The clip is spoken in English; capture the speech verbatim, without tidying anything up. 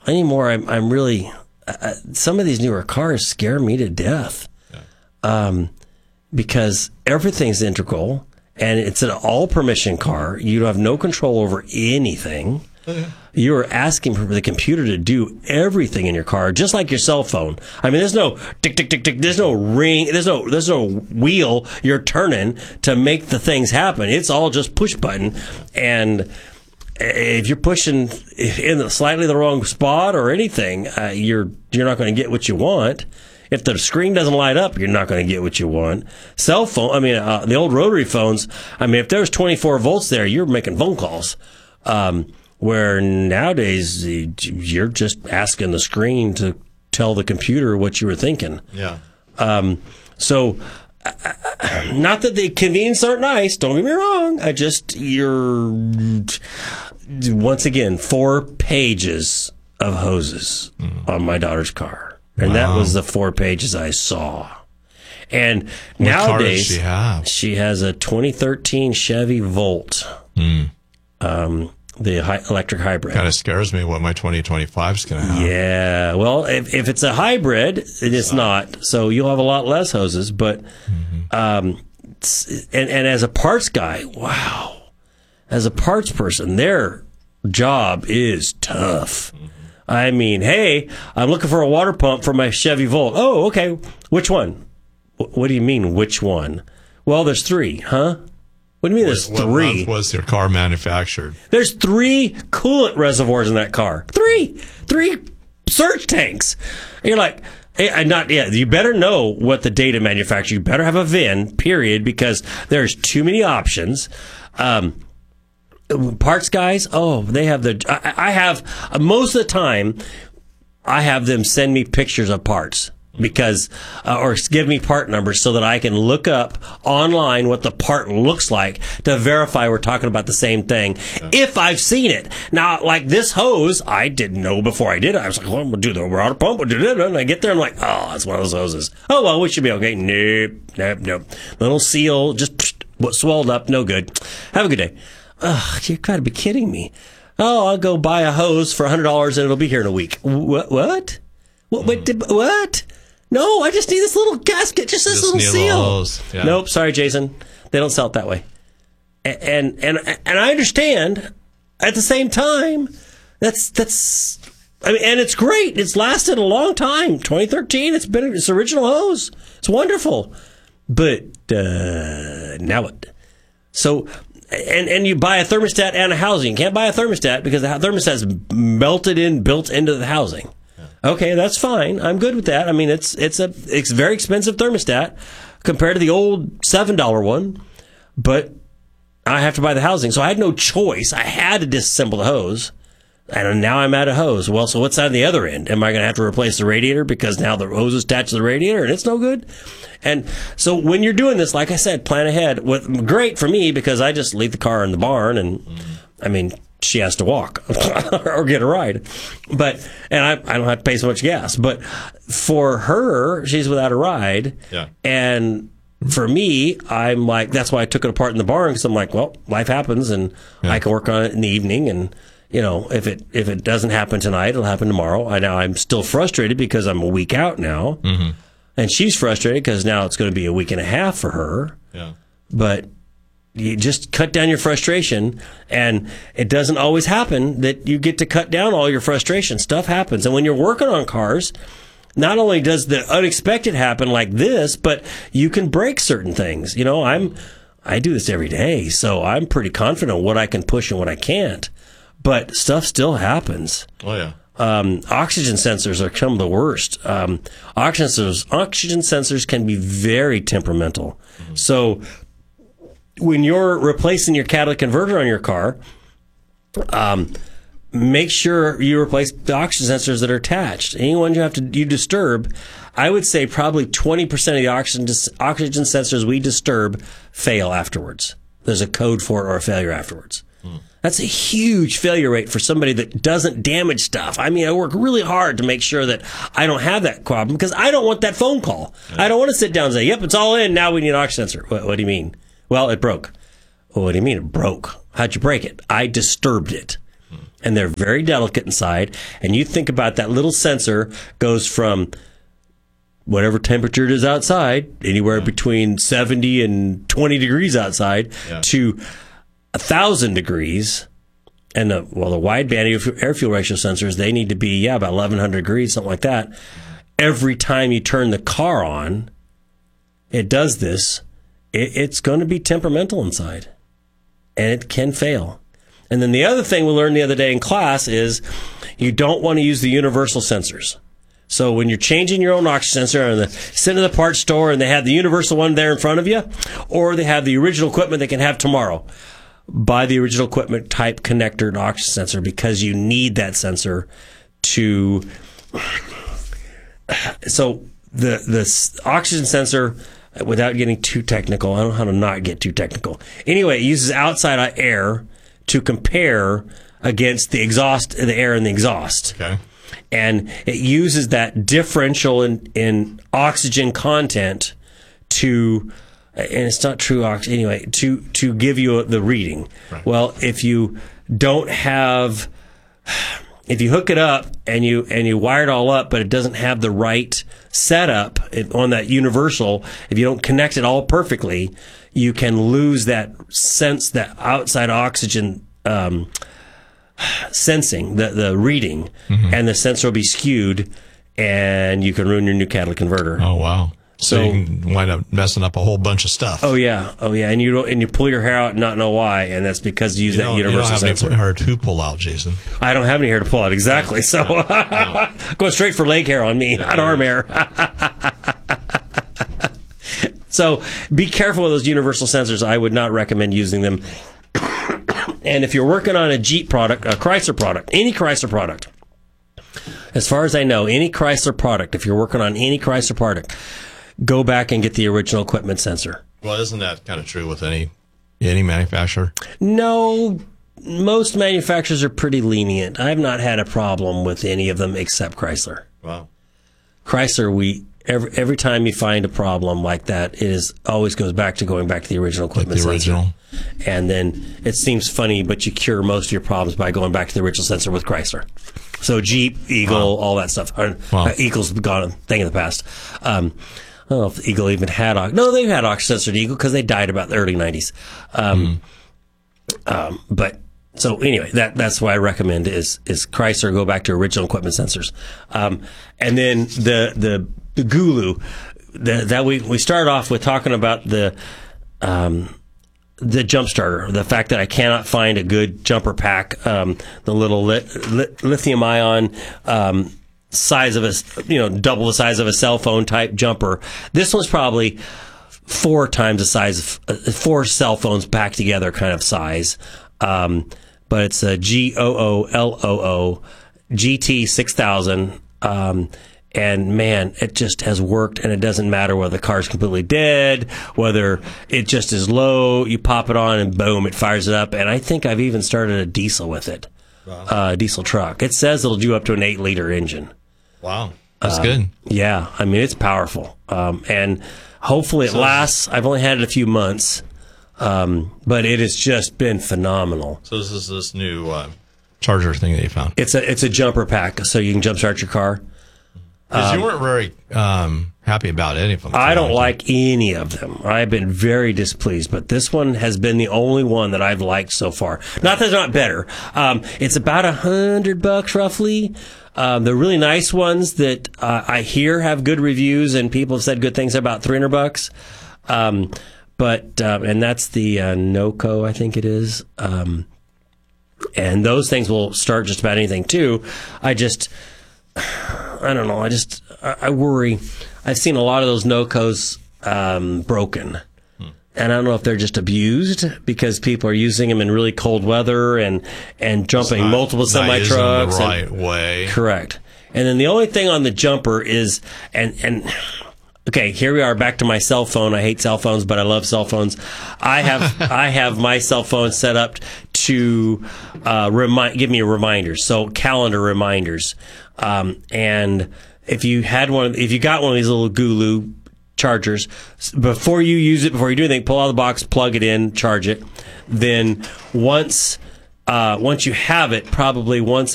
anymore, I'm, I'm really, uh, some of these newer cars scare me to death. Yeah. Um, because everything's integral and it's an all permission car. You have no control over anything. Okay. You're asking for the computer to do everything in your car, just like your cell phone. I mean, there's no tick, tick, tick, tick. There's no ring. There's no, there's no wheel you're turning to make the things happen. It's all just push button. And if you're pushing in the slightly the wrong spot or anything, uh, you're, you're not going to get what you want. If the screen doesn't light up, you're not going to get what you want. Cell phone, I mean, uh, the old rotary phones, I mean, if there's twenty-four volts there, you're making phone calls. Um, Where nowadays you're just asking the screen to tell the computer what you were thinking. Yeah. Um, so, uh, not that the convenience aren't nice. Don't get me wrong. I just you're once again four pages of hoses mm. on my daughter's car, and wow. that was the four pages I saw. And what nowadays car does she have? She has a twenty thirteen Chevy Volt. Mm. Um. The hi- electric hybrid. Kind of scares me what my twenty twenty-five is going to have. Yeah. Well, if, if it's a hybrid, it's so. not. So you'll have a lot less hoses. But, mm-hmm. um, and, and as a parts guy, wow. As a parts person, their job is tough. Mm-hmm. I mean, hey, I'm looking for a water pump for my Chevy Volt. Oh, okay. Which one? W- what do you mean, which one? Well, there's three, huh? What do you mean there's what, three? What month was your car manufactured? There's three coolant reservoirs in that car. Three. Three surge tanks. And you're like, hey, not yeah, you better know what the data manufacturer, you better have a V I N, period, because there's too many options. Um, parts guys, oh, they have the, I, I have, uh, most of the time, I have them send me pictures of parts. Because, uh, or give me part numbers so that I can look up online what the part looks like to verify we're talking about the same thing. Yeah. If I've seen it. Now, like this hose, I didn't know before I did it. I was like, well, we'll do the water pump. We'll do it. And I get there, I'm like, oh, that's one of those hoses. Oh, well, we should be okay. Nope, nope, nope. Little seal, just what swelled up, no good. Have a good day. Ugh, you've got to be kidding me. Oh, I'll go buy a hose for one hundred dollars and it'll be here in a week. What? What? What? What? Did, what? No, I just need this little gasket, just this just little seal. Little yeah. Nope, sorry, Jason. They don't sell it that way. And, and and and I understand. At the same time, that's that's. I mean, and it's great. It's lasted a long time. twenty thirteen. It's been its original hose. It's wonderful. But uh, now what? So, and and you buy a thermostat and a housing. You can't buy a thermostat because the thermostat's melted in, built into the housing. Okay, that's fine. I'm good with that. I mean, it's it's a it's a very expensive thermostat compared to the old seven dollar one, but I have to buy the housing. So I had no choice. I had to disassemble the hose, and now I'm out of hose. Well, so what's on the other end? Am I going to have to replace the radiator because now the hose is attached to the radiator and it's no good? And so when you're doing this, like I said, plan ahead. With, great for me because I just leave the car in the barn and, mm-hmm. I mean, she has to walk or get a ride. But, and I, I don't have to pay so much gas. But for her, she's without a ride. Yeah. And for me, I'm like, that's why I took it apart in the barn because I'm like, well, life happens and yeah. I can work on it in the evening. And, you know, if it, if it doesn't happen tonight, it'll happen tomorrow. I now I'm still frustrated because I'm a week out now. Mm-hmm. And she's frustrated because now it's going to be a week and a half for her. Yeah. But you just cut down your frustration, and it doesn't always happen that you get to cut down all your frustration. Stuff happens. And when you're working on cars, not only does the unexpected happen like this, but you can break certain things. You know, I'm, I do this every day, so I'm pretty confident what I can push and what I can't. But stuff still happens. Oh, yeah. Um, oxygen sensors are some of the worst. Um, oxygen sensors, oxygen sensors can be very temperamental. Mm-hmm. So when you're replacing your catalytic converter on your car, um, make sure you replace the oxygen sensors that are attached. Anyone you have to you disturb, I would say probably twenty percent of the oxygen oxygen sensors we disturb fail afterwards. There's a code for it or a failure afterwards. Mm. That's a huge failure rate for somebody that doesn't damage stuff. I mean, I work really hard to make sure that I don't have that problem because I don't want that phone call. Yeah. I don't want to sit down and say, yep, it's all in. Now we need an oxygen sensor. What, what do you mean? Well, it broke. Well, what do you mean it broke? How'd you break it? I disturbed it. Hmm. and they're very delicate inside. And you think about that little sensor goes from whatever temperature it is outside, anywhere yeah. between seventy and twenty degrees outside, yeah. to a thousand degrees. And the, well, the wideband air fuel ratio sensors, they need to be, yeah, about eleven hundred degrees, something like that. Every time you turn the car on, it does this. It, it's going to be temperamental inside, and it can fail. And then the other thing we learned the other day in class is you don't want to use the universal sensors. So when you're changing your own oxygen sensor and the sitting in the parts store and they have the universal one there in front of you, or they have the original equipment they can have tomorrow, buy the original equipment type connector and oxygen sensor, because you need that sensor to. So the the oxygen sensor, without getting too technical, I don't know how to not get too technical. Anyway, it uses outside air to compare against the exhaust, the air in the exhaust. Okay. And it uses that differential in, in oxygen content to, and it's not true oxygen, anyway, to, to give you the reading. Right. Well, if you don't have, if you hook it up and you, and you wire it all up, but it doesn't have the right setup on that universal, if you don't connect it all perfectly, you can lose that sense, that outside oxygen um, sensing, the, the reading, mm-hmm. and the sensor will be skewed, and you can ruin your new catalytic converter. Oh, wow. So, so you can wind up messing up a whole bunch of stuff. Oh, yeah. Oh, yeah. And you don't, and you pull your hair out and not know why, and that's because you use you that universal you don't have sensor. Any hair to pull out, Jason. I don't have any hair to pull out, exactly. So going straight for leg hair on me, not arm hair. So be careful with those universal sensors. I would not recommend using them. And if you're working on a Jeep product, a Chrysler product, any Chrysler product, as far as I know, any Chrysler product, if you're working on any Chrysler product, go back and get the original equipment sensor. Well, isn't that kind of true with any any manufacturer? No, most manufacturers are pretty lenient. I've not had a problem with any of them except Chrysler. Wow. Chrysler, we every every time you find a problem like that, it is always goes back to going back to the original equipment like the original. sensor. And then it seems funny, but you cure most of your problems by going back to the original sensor with Chrysler. So Jeep, Eagle, wow. all that stuff. Wow. Uh, Eagle's gone a thing in the past. Um, I don't know if Eagle even had ox. No, they've had oxygen sensor at Eagle because they died about the early nineties. Um, mm. um, but so anyway, that that's why I recommend is is Chrysler go back to original equipment sensors. Um, and then the the the Gulu, the, that we we started off with talking about the. Um, The jump starter, the fact that I cannot find a good jumper pack, um, the little li- li- lithium ion um, size of a, you know, double the size of a cell phone type jumper. This one's probably four times the size of uh, four cell phones packed together kind of size. Um, but it's a G O O L O O G T six thousand. Um, And man, it just has worked, and it doesn't matter whether the car's completely dead, whether it just is low, you pop it on and boom, it fires it up. And I think I've even started a diesel with it, wow. uh, a diesel truck. It says it'll do up to an eight liter engine. Wow. That's um, good. Yeah. I mean, it's powerful. Um, and hopefully it so, lasts. I've only had it a few months, um, but it has just been phenomenal. So this is this new uh, charger thing that you found? It's a, it's a jumper pack, so you can jump start your car. Because um, you weren't very um, happy about any of them. I don't like any of them. I've been very displeased, but this one has been the only one that I've liked so far. Not that they're not better. Um, it's about a hundred bucks roughly. Um, the really nice ones that uh, I hear have good reviews and people have said good things about three hundred bucks. Um, but uh, and that's the uh, NOCO, I think it is. Um, and those things will start just about anything too. I just. I don't know. I just I, I worry. I've seen a lot of those NOCOs um, broken, hmm. and I don't know if they're just abused because people are using them in really cold weather and and jumping not, multiple semi trucks. The right and, way. Correct. And then the only thing on the jumper is and and. Okay, here we are back to my cell phone. I hate cell phones, but I love cell phones. I have I have my cell phone set up to uh, remind, give me reminders, so calendar reminders. Um, and if you had one, if you got one of these little Gulu chargers, before you use it, before you do anything, pull out of the box, plug it in, charge it. Then once uh, once you have it, probably once